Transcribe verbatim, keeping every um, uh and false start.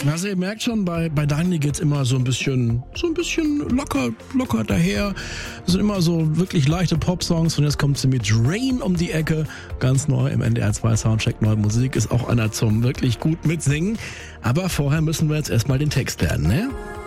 Also ihr merkt schon, bei, bei Daniel geht's immer so ein bisschen, so ein bisschen locker, locker daher. Das sind immer so wirklich leichte Pop-Songs und jetzt kommt sie mit Rain um die Ecke. Ganz neu im N D R zwei Soundcheck Neue Musik, ist auch einer zum wirklich gut mitsingen. Aber vorher müssen wir jetzt erstmal den Text lernen, ne?